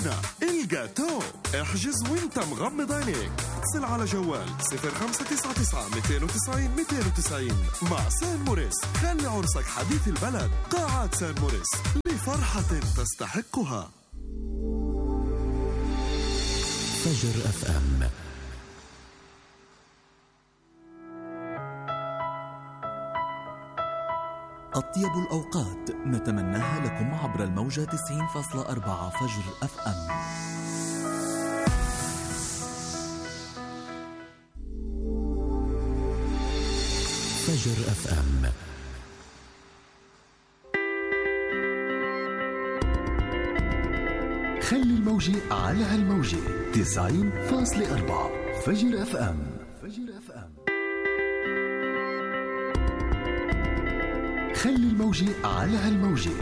الجاتو احجز وانت مغمض عينيك. اتصل على جوال 0599 290 290 مع سان موريس. خلي عرسك حديث البلد. قاعات سان موريس لفرحة تستحقها. فجر اف ام. أطيب الأوقات نتمناها لكم عبر الموجة 90.4 فجر اف ام. فجر اف ام. خلي الموجة على هالموجة 90.4 فجر اف ام. فجر اف ام. خلي الموجة على هالموجة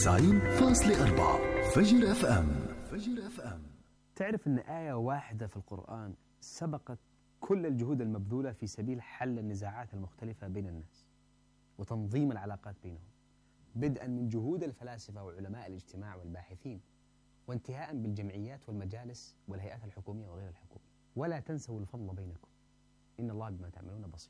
90.4 فجر اف ام. فجر اف ام. تعرف أن آية واحدة في القرآن سبقت كل الجهود المبذولة في سبيل حل النزاعات المختلفة بين الناس وتنظيم العلاقات بينهم، بدءا من جهود الفلاسفة وعلماء الاجتماع والباحثين، وانتهاء بالجمعيات والمجالس والهيئات الحكومية وغير الحكومية. ولا تنسوا الفضل بينكم إن الله بما تعملون بصير.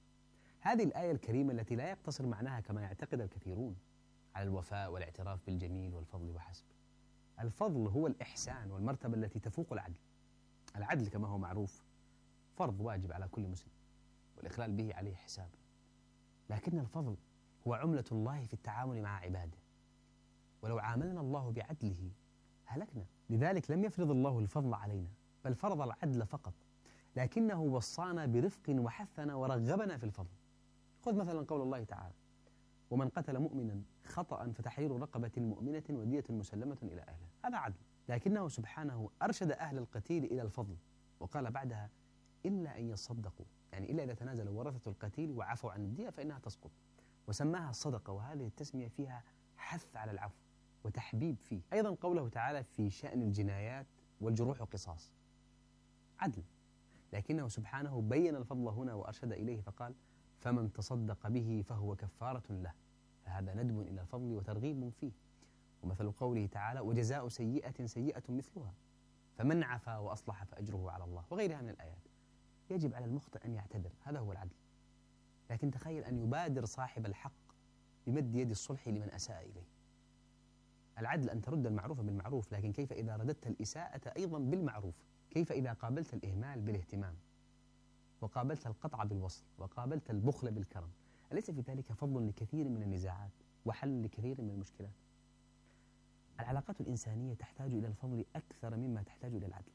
هذه الآية الكريمة التي لا يقتصر معناها كما يعتقد الكثيرون على الوفاء والاعتراف بالجميل والفضل وحسب. الفضل هو الإحسان والمرتبة التي تفوق العدل. العدل كما هو معروف فرض واجب على كل مسلم، والإخلال به عليه حساب. لكن الفضل هو عملة الله في التعامل مع عباده، ولو عاملنا الله بعدله هلكنا. لذلك لم يفرض الله الفضل علينا، بل فرض العدل فقط، لكنه وصانا برفق وحثنا ورغبنا في الفضل. خذ مثلا قول الله تعالى: ومن قتل مؤمنا خطأ فتحرير رقبة مؤمنة ودية مسلمة إلى أهله. هذا عدل، لكنه سبحانه أرشد أهل القتيل إلى الفضل، وقال بعدها: إلا أن يصدقوا، يعني إلا إذا تنازلوا ورثة القتيل وعفوا عن الدية فإنها تسقط، وسماها الصدقة، وهذه التسمية فيها حث على العفو وتحبيب فيه. أيضا قوله تعالى في شأن الجنايات والجروح قصاص، عدل، لكنه سبحانه بين الفضل هنا وأرشد إليه فقال: فمن تصدق به فهو كفارة له، فهذا ندب إلى الفضل وترغيب فيه. ومثل قوله تعالى: وجزاء سيئة سيئة مثلها فمن عفا وأصلح فأجره على الله، وغيرها من الآيات. يجب على المخطئ أن يعتذر، هذا هو العدل. لكن تخيل أن يبادر صاحب الحق بمد يد الصلح لمن أساء إليه. العدل أن ترد المعروف بالمعروف، لكن كيف إذا رددت الإساءة أيضا بالمعروف؟ كيف إذا قابلت الإهمال بالاهتمام، وقابلت القطع بالوصل، وقابلت البخل بالكرم؟ أليس في ذلك فضل لكثير من النزاعات وحل لكثير من المشكلات؟ العلاقات الإنسانية تحتاج إلى الفضل أكثر مما تحتاج إلى العدل.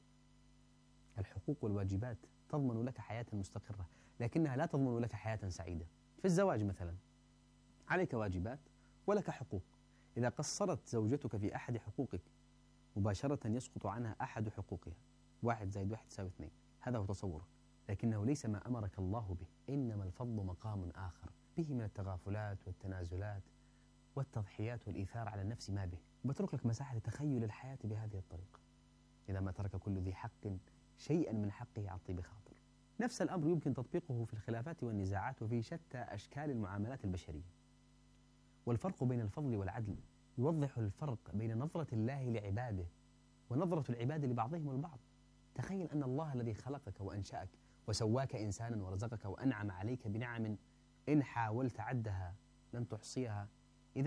الحقوق والواجبات تضمن لك حياة مستقرة، لكنها لا تضمن لك حياة سعيدة. في الزواج مثلا عليك واجبات ولك حقوق. إذا قصرت زوجتك في أحد حقوقك مباشرة يسقط عنها أحد حقوقها. 1 زائد 1 يساوي 2، هذا هو تصورك، لكنه ليس ما أمرك الله به. إنما الفضل مقام آخر به من التغافلات والتنازلات والتضحيات والإيثار على النفس ما به. بترك لك مساحة لتخيل الحياة بهذه الطريقة، إذا ما ترك كل ذي حق شيئا من حقه على طيب خاطر. نفس الأمر يمكن تطبيقه في الخلافات والنزاعات وفي شتى أشكال المعاملات البشرية. والفرق بين الفضل والعدل يوضح الفرق بين نظرة الله لعباده ونظرة العباد لبعضهم البعض. تخيل أن الله الذي خلقك وأنشأك وسواك إنسانا ورزقك وأنعم عليك بنعم إن حاولت عدها لن تحصيها. إذا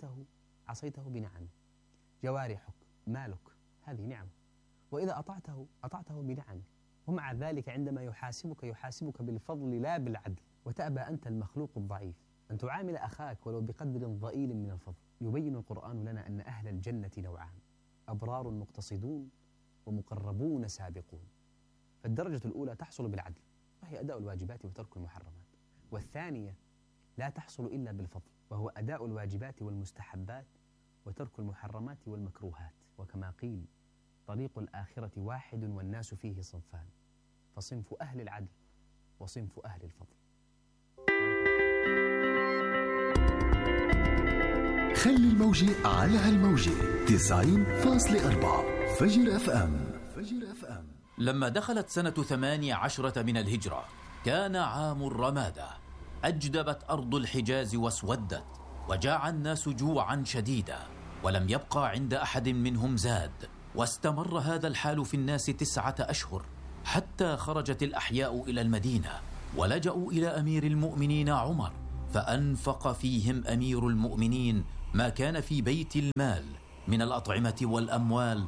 عصيته بنعم. جوارحك، مالك، هذه نعم، وإذا أطعته بنعم. ومع ذلك عندما يحاسبك بالفضل لا بالعدل، وتأبى أنت المخلوق الضعيف أن تعامل أخاك ولو بقدر ضئيل من الفضل. يبين القرآن لنا أن أهل الجنة نوعان: أبرار مقتصدون ومقربون سابقون. فالدرجة الأولى تحصل بالعدل، وهي أداء الواجبات وترك المحرمات، والثانية لا تحصل إلا بالفضل، وهو أداء الواجبات والمستحبات وترك المحرمات والمكروهات. وكما قيل: طريق الآخرة واحد والناس فيه صنفان، فصنف أهل العدل وصنف أهل الفضل. خلي الموجة على هالموجة 90.4 فجر اف ام. فجر اف ام. لما دخلت سنة 18 من الهجرة كان عام الرمادة. أجدبت أرض الحجاز واسودت، وجاع الناس جوعا شديدا، ولم يبقى عند أحد منهم زاد، واستمر هذا الحال في الناس 9 أشهر، حتى خرجت الأحياء إلى المدينة ولجأوا إلى أمير المؤمنين عمر، فأنفق فيهم أمير المؤمنين ما كان في بيت المال من الأطعمة والأموال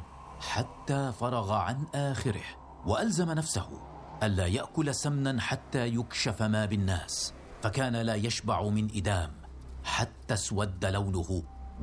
حتى فرغ عن آخره، وألزم نفسه ألا يأكل سمنا حتى يكشف ما بالناس، فكان لا يشبع من إدام حتى اسود لونه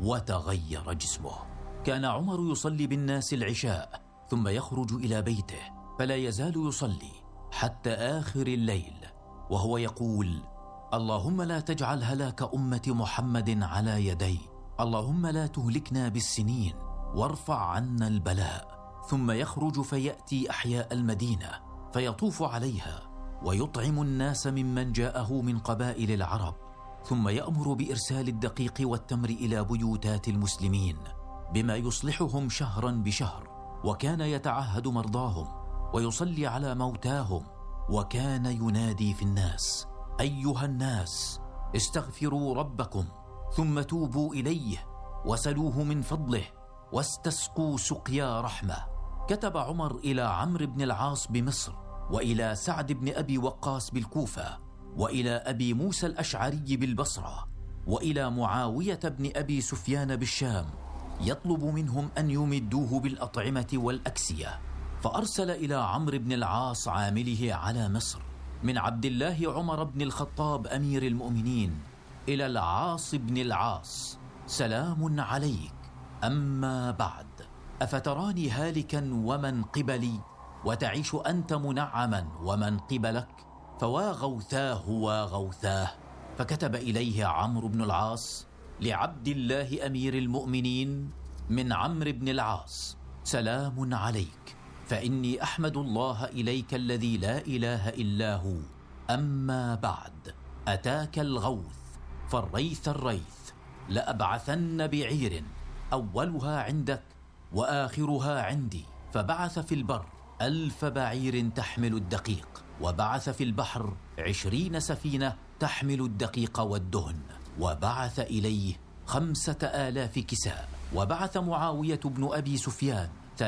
وتغير جسمه. كان عمر يصلي بالناس العشاء ثم يخرج إلى بيته، فلا يزال يصلي حتى آخر الليل وهو يقول: اللهم لا تجعل هلاك أمة محمد على يدي، اللهم لا تهلكنا بالسنين وارفع عنا البلاء. ثم يخرج فيأتي أحياء المدينة فيطوف عليها ويطعم الناس ممن جاءه من قبائل العرب، ثم يأمر بإرسال الدقيق والتمر إلى بيوتات المسلمين بما يصلحهم شهرا بشهر، وكان يتعهد مرضاهم ويصلي على موتاهم، وكان ينادي في الناس: أيها الناس استغفروا ربكم ثم توبوا إليه وسلوه من فضله واستسقوا سقيا رحمة. كتب عمر إلى عمرو بن العاص بمصر، وإلى سعد بن أبي وقاص بالكوفة، وإلى أبي موسى الأشعري بالبصرة، وإلى معاوية بن أبي سفيان بالشام، يطلب منهم أن يمدوه بالأطعمة والأكسية. فأرسل إلى عمرو بن العاص عامله على مصر من عبد الله عمر بن الخطاب أمير المؤمنين إلى العاص بن العاص: سلام عليك، أما بعد، أفتراني هالكا ومن قبلي، وتعيش أنت منعما ومن قبلك؟ فوا غوثاه وغوثاه. فكتب إليه عمرو بن العاص لعبد الله أمير المؤمنين من عمرو بن العاص: سلام عليك، فإني أحمد الله إليك الذي لا إله إلا هو، أما بعد، أتاك الغوث فالريث الريث، لأبعثن بعير أولها عندك وآخرها عندي. فبعث في البر 1000 بعير تحمل الدقيق، وبعث في البحر 20 سفينة تحمل الدقيق والدهن، وبعث إليه 5000 كساء. وبعث معاوية بن أبي سفيان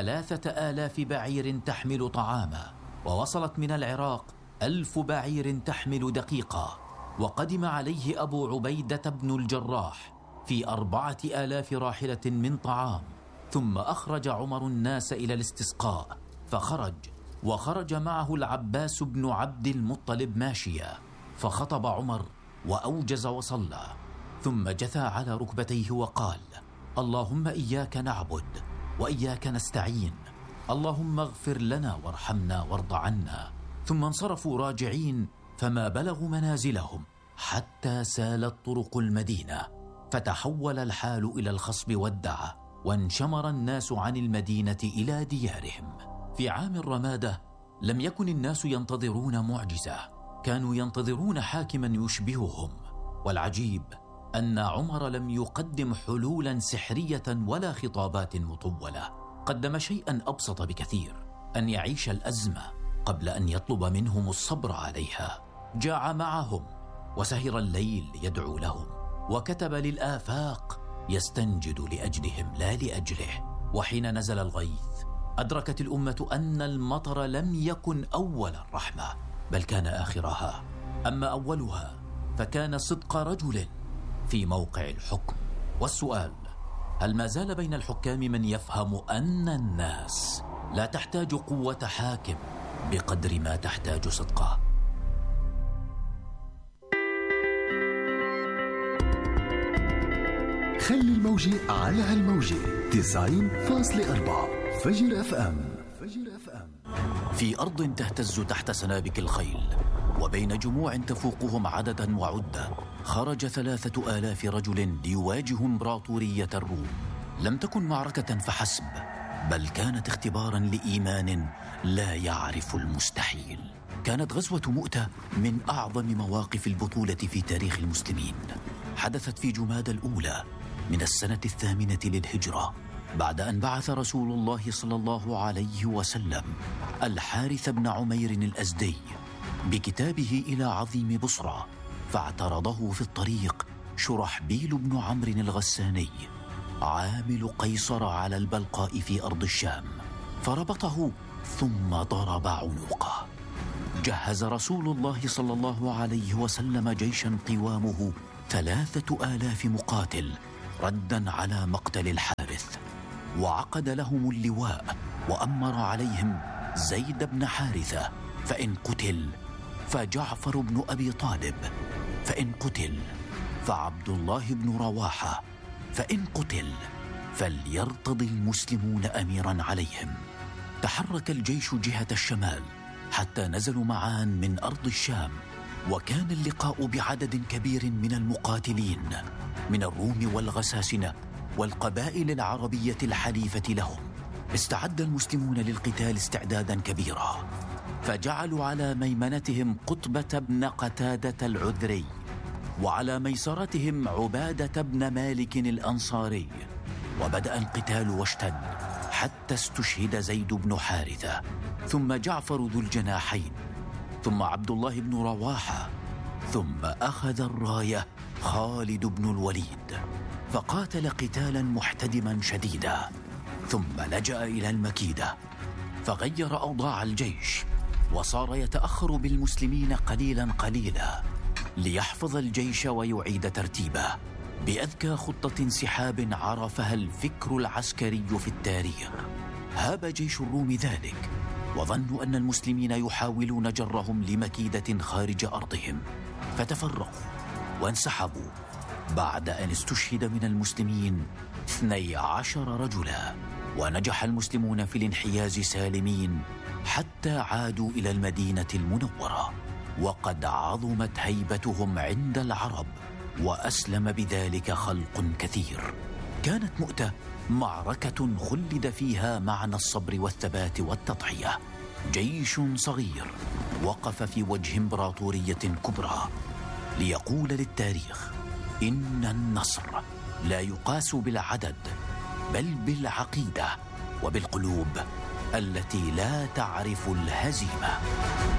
3000 بعير تحمل طعاما، ووصلت من العراق 1000 بعير تحمل دقيقا. وقدم عليه أبو عبيدة بن الجراح في 4000 راحلة من طعام. ثم أخرج عمر الناس إلى الاستسقاء، فخرج، وخرج معه العباس بن عبد المطلب ماشيا، فخطب عمر وأوجز وصلى، ثم جثى على ركبتيه وقال: اللهم إياك نعبد وإياك نستعين، اللهم اغفر لنا وارحمنا وارض عنا. ثم انصرفوا راجعين، فما بلغوا منازلهم حتى سالت طرق المدينة، فتحول الحال إلى الخصب والدعة، وانشمر الناس عن المدينة إلى ديارهم. في عام الرمادة لم يكن الناس ينتظرون معجزة، كانوا ينتظرون حاكما يشبههم. والعجيب أن عمر لم يقدم حلولا سحرية ولا خطابات مطولة، قدم شيئا أبسط بكثير: أن يعيش الأزمة قبل أن يطلب منهم الصبر عليها. جاع معهم وسهر الليل يدعو لهم، وكتب للآفاق يستنجد لأجلهم لا لأجله. وحين نزل الغيث أدركت الأمة أن المطر لم يكن أول الرحمة، بل كان آخرها. أما أولها فكان صدق رجل في موقع الحكم. والسؤال: هل ما زال بين الحكام من يفهم أن الناس لا تحتاج قوة حاكم بقدر ما تحتاج صدقه؟ خلي الموجة على هالموجة 90.4 فجر اف ام. في أرض تهتز تحت سنابك الخيل، وبين جموع تفوقهم عددا وعدة، خرج 3000 رجل ليواجهوا إمبراطورية الروم. لم تكن معركة فحسب، بل كانت اختبارا لإيمان لا يعرف المستحيل. كانت غزوة مؤتة من أعظم مواقف البطولة في تاريخ المسلمين. حدثت في جمادى الأولى من السنة 8 للهجرة، بعد أن بعث رسول الله صلى الله عليه وسلم الحارث بن عمير الأزدي بكتابه إلى عظيم بصرى، فاعترضه في الطريق شرحبيل بن عمرو الغساني، عامل قيصر على البلقاء في أرض الشام، فربطه ثم ضرب عنقه. جهز رسول الله صلى الله عليه وسلم جيشا قوامه 3000 مقاتل ردا على مقتل الحارث، وعقد لهم اللواء وأمر عليهم زيد بن حارثة، فإن قتل فجعفر بن أبي طالب، فإن قتل فعبد الله بن رواحة، فإن قتل فليرتضي المسلمون أميرا عليهم. تحرك الجيش جهة الشمال حتى نزلوا معا من أرض الشام، وكان اللقاء بعدد كبير من المقاتلين من الروم والغساسنة والقبائل العربية الحليفة لهم. استعد المسلمون للقتال استعدادا كبيرا، فجعلوا على ميمنتهم قطبة بن قتادة العذري، وعلى ميسرتهم عبادة بن مالك الأنصاري. وبدأ القتال واشتد حتى استشهد زيد بن حارثة، ثم جعفر ذو الجناحين، ثم عبد الله بن رواحة، ثم أخذ الراية خالد بن الوليد، فقاتل قتالا محتدما شديدا، ثم لجأ إلى المكيدة فغير أوضاع الجيش، وصار يتأخر بالمسلمين قليلا قليلا ليحفظ الجيش ويعيد ترتيبه بأذكى خطة انسحاب عرفها الفكر العسكري في التاريخ. هاب جيش الروم ذلك، وظنوا أن المسلمين يحاولون جرهم لمكيدة خارج أرضهم، فتفرقوا وانسحبوا بعد أن استشهد من المسلمين 12 رجلا. ونجح المسلمون في الانحياز سالمين حتى عادوا إلى المدينة المنورة، وقد عظمت هيبتهم عند العرب، وأسلم بذلك خلق كثير. كانت مؤتة معركة خلد فيها معنى الصبر والثبات والتضحية. جيش صغير وقف في وجه إمبراطورية كبرى ليقول للتاريخ إن النصر لا يقاس بالعدد، بل بالعقيدة وبالقلوب التي لا تعرف الهزيمة.